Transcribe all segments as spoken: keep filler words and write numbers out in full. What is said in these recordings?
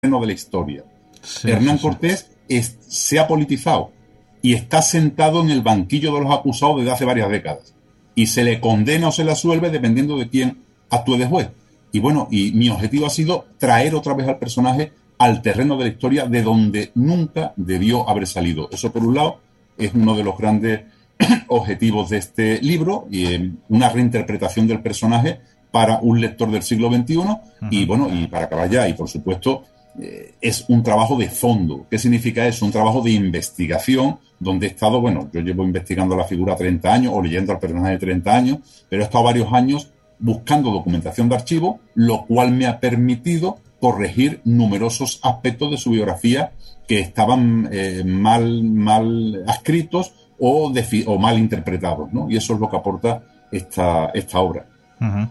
de la historia. Sí, Hernán sí, sí. Cortés es, se ha politizado y está sentado en el banquillo de los acusados desde hace varias décadas. Y se le condena o se le absuelve dependiendo de quién actúe de juez. Y bueno, y mi objetivo ha sido traer otra vez al personaje al terreno de la historia de donde nunca debió haber salido. Eso, por un lado, es uno de los grandes objetivos de este libro, y eh, una reinterpretación del personaje para un lector del siglo veintiuno. Uh-huh. Y bueno, y para acabar ya, y por supuesto, eh, es un trabajo de fondo. ¿Qué significa eso? Un trabajo de investigación, donde he estado, bueno, yo llevo investigando la figura treinta años, o leyendo al personaje de treinta años, pero he estado varios años buscando documentación de archivo, lo cual me ha permitido corregir numerosos aspectos de su biografía que estaban eh, mal, mal adscritos o, defi- o mal interpretados, ¿no? Y eso es lo que aporta esta, esta obra. Uh-huh.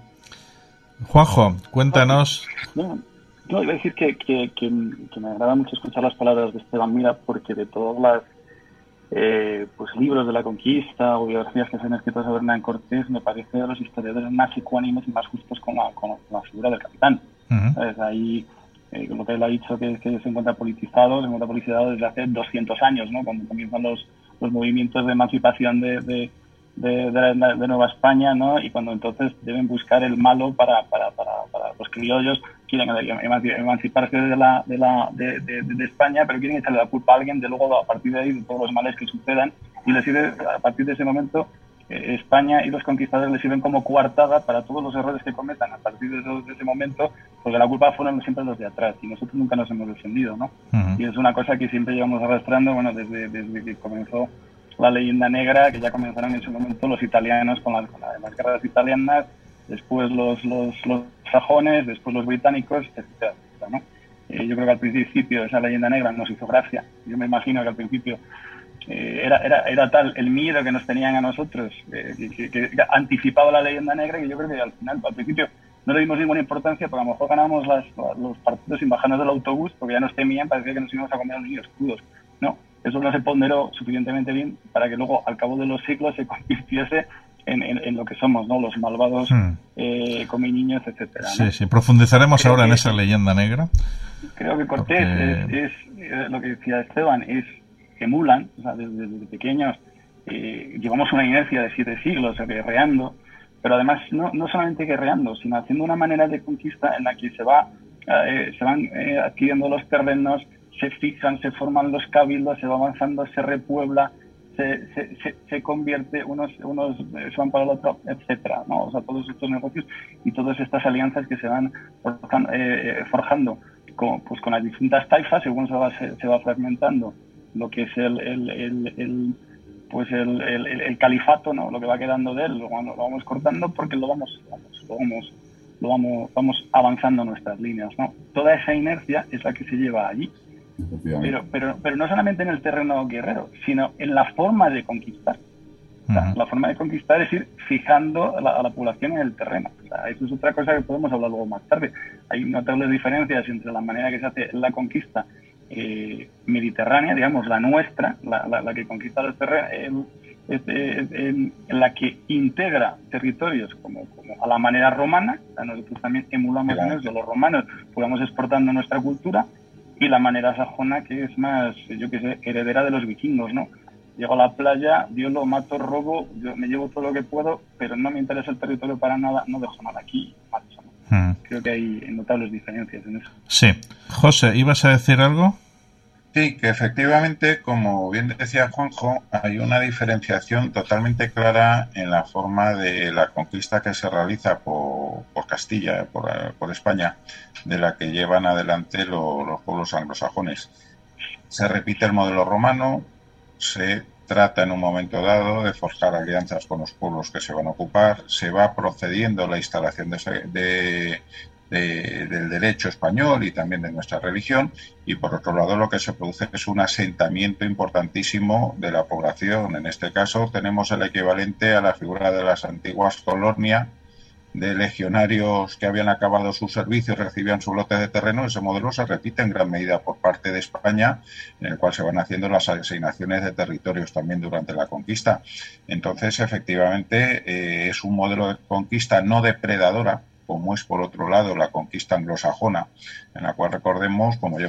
Juanjo, cuéntanos. No, no, iba a decir que, que, que, que me agrada mucho escuchar las palabras de Esteban Mira, porque de todas las eh, pues libros de la conquista o biografías que se han escrito sobre Hernán Cortés, me parece de los historiadores más ecuánimes y más justos con la, con la figura del capitán. Uh-huh. ¿Sabes? Ahí, eh, lo que él ha dicho, que, que se encuentra politizado, se encuentra politizado desde hace doscientos años, ¿no? Cuando comienzan los, los movimientos de emancipación de, de, de, de, de Nueva España, ¿no? Y cuando entonces deben buscar el malo para, para, para, para los criollos, quieren emanciparse de, la, de, la, de, de, de España, pero quieren echarle la culpa a alguien de luego, a partir de ahí, de todos los males que sucedan, y les sirve, a partir de ese momento, eh, España y los conquistadores les sirven como coartada para todos los errores que cometan a partir de, eso, de ese momento, porque la culpa fueron siempre los de atrás, y nosotros nunca nos hemos defendido, ¿no? Uh-huh. Y es una cosa que siempre llevamos arrastrando, bueno, desde, desde que comenzó la leyenda negra, que ya comenzaron en su momento los italianos con las, con las guerras italianas, después los, los, los sajones, después los británicos, etcétera, etcétera, ¿no? Eh, yo creo que al principio esa leyenda negra nos hizo gracia. Yo me imagino que al principio eh, era, era, era tal el miedo que nos tenían a nosotros, eh, que, que, que anticipaba la leyenda negra, que yo creo que al final, al principio, no le dimos ninguna importancia, porque a lo mejor ganamos las, los partidos sin bajarnos del autobús, porque ya nos temían, parecía que nos íbamos a comer a los niños crudos. No, eso no se ponderó suficientemente bien para que luego, al cabo de los siglos, se convirtiese En, en, en lo que somos, ¿no? Los malvados hmm. eh, come niños, etcétera, ¿no? Sí, sí. Profundizaremos creo ahora que, en esa leyenda negra. Creo que Cortés porque... es, es eh, lo que decía Esteban, es emulan, o sea, desde, desde pequeños eh, llevamos una inercia de siete siglos guerreando, pero además no, no solamente guerreando, sino haciendo una manera de conquista en la que se va eh, se van eh, adquiriendo los terrenos, se fijan, se forman los cabildos, se va avanzando, se repuebla, Se, se, se, se convierte, unos, unos se van para el otro, etcétera, ¿no? O sea, todos estos negocios y todas estas alianzas que se van forjando, eh, forjando con, pues con las distintas taifas, según se va, se, se va fragmentando lo que es el, el, el, el pues el, el, el califato, ¿no? Lo que va quedando de él, lo, lo vamos cortando porque lo vamos, vamos, lo vamos, lo vamos, vamos avanzando nuestras líneas, ¿no? Toda esa inercia es la que se lleva allí. Pero, pero, pero no solamente en el terreno guerrero, sino en la forma de conquistar. O sea, uh-huh. La forma de conquistar es ir fijando a la, a la población en el terreno. O sea, eso es otra cosa que podemos hablar luego más tarde. Hay notables diferencias entre la manera que se hace la conquista eh, mediterránea, digamos, la nuestra, la, la, la que conquista los terrenos, en la que integra territorios como, como a la manera romana. O sea, nosotros también emulamos en eso, los romanos, pues vamos exportando nuestra cultura. Y la manera sajona, que es más, yo qué sé, heredera de los vikingos, ¿no? Llego a la playa, violo, mato, robo, yo me llevo todo lo que puedo, pero no me interesa el territorio para nada, no dejo nada aquí, mato, ¿no? Hmm. Creo que hay notables diferencias en eso. Sí. José, ¿ibas a decir algo? Sí, que efectivamente, como bien decía Juanjo, hay una diferenciación totalmente clara en la forma de la conquista que se realiza por, por Castilla, por, por España, de la que llevan adelante lo, los pueblos anglosajones. Se repite el modelo romano, se trata en un momento dado de forjar alianzas con los pueblos que se van a ocupar, se va procediendo a la instalación de, de De, del derecho español y también de nuestra religión, y por otro lado lo que se produce es un asentamiento importantísimo de la población. En este caso tenemos el equivalente a la figura de las antiguas colonias de legionarios que habían acabado su servicio y recibían su lote de terreno. Ese modelo se repite en gran medida por parte de España, en el cual se van haciendo las asignaciones de territorios también durante la conquista. Entonces, efectivamente, eh, es un modelo de conquista no depredadora, como es por otro lado la conquista anglosajona, en la cual recordemos, como ya